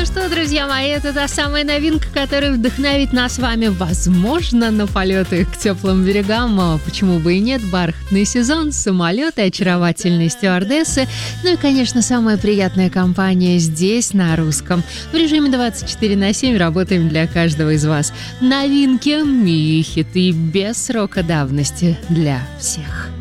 что, друзья мои, это та самая новинка, которая вдохновит нас с вами, возможно, на полеты к теплым берегам. А почему бы и нет? Бархатный сезон, самолеты, очаровательные стюардессы. Ну и, конечно, самая приятная компания здесь, на русском. В режиме 24/7 работаем для каждого из вас. Новинки и хиты без срока давности для всех.